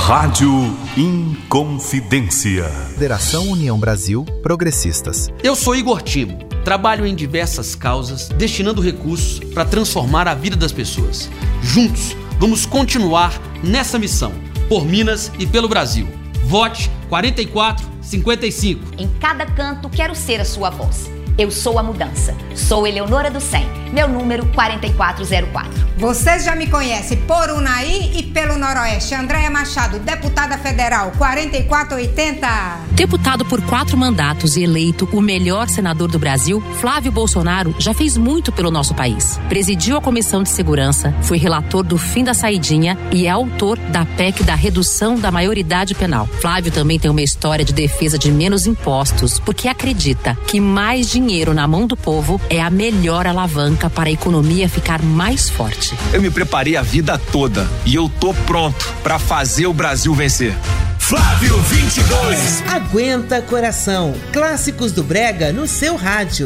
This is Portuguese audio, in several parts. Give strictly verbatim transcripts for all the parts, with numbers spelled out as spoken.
Rádio Inconfidência. Federação União Brasil Progressistas. Eu sou Igor Timo. Trabalho em diversas causas, destinando recursos para transformar a vida das pessoas. Juntos, vamos continuar nessa missão, por Minas e pelo Brasil. Vote quarenta e quatro cinquenta e cinco. Em cada canto, quero ser a sua voz. Eu sou a mudança. Sou Eleonora do cem. Meu número quarenta e quatro zero quatro. Vocês já me conhecem por Unaí e pelo Noroeste. Andréia Machado, deputada federal, quarenta e quatro oitenta. Deputado por quatro mandatos e eleito o melhor senador do Brasil, Flávio Bolsonaro já fez muito pelo nosso país. Presidiu a Comissão de Segurança, foi relator do fim da saidinha e é autor da P E C da redução da maioridade penal. Flávio também tem uma história de defesa de menos impostos, porque acredita que mais dinheiro na mão do povo é a melhor alavanca para a economia ficar mais forte. Eu me preparei a vida toda e eu tô pronto para fazer o Brasil vencer. Flávio vinte e dois. Aguenta coração. Clássicos do Brega no seu rádio.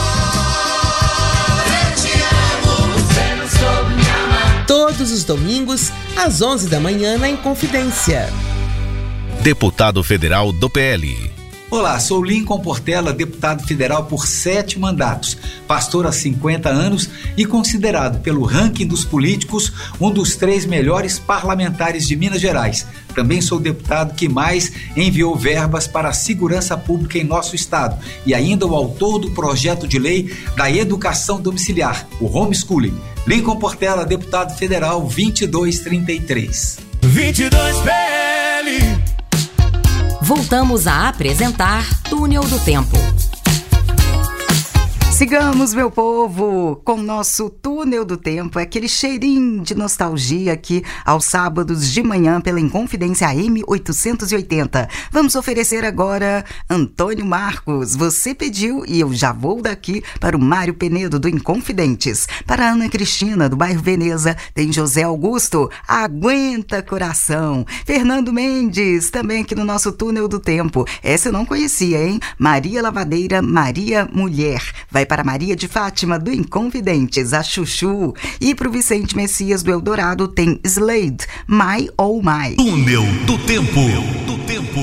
Todos os domingos, às onze da manhã, na Inconfidência. Deputado federal do P L. Olá, sou Lincoln Portela, deputado federal por sete mandatos, pastor há cinquenta anos e considerado pelo ranking dos políticos um dos três melhores parlamentares de Minas Gerais. Também sou o deputado que mais enviou verbas para a segurança pública em nosso estado e ainda o autor do projeto de lei da educação domiciliar, o homeschooling. Lincoln Portela, deputado federal vinte e dois trinta e três. vinte e dois P L. Voltamos a apresentar Túnel do Tempo. Sigamos, meu povo, com o nosso Túnel do Tempo, é aquele cheirinho de nostalgia aqui aos sábados de manhã pela Inconfidência A M oitocentos e oitenta. Vamos oferecer agora Antônio Marcos. Você pediu e eu já vou daqui para o Mário Penedo do Inconfidentes. Para a Ana Cristina do bairro Veneza tem José Augusto, Aguenta Coração. Fernando Mendes, também aqui no nosso Túnel do Tempo. Essa eu não conhecia, hein? Maria Lavadeira, Maria Mulher. Vai para Maria de Fátima do Inconfidentes, a Chuchu. E para o Vicente Messias do Eldorado tem Slade, My Oh My. Túnel do Tempo. Do Tempo.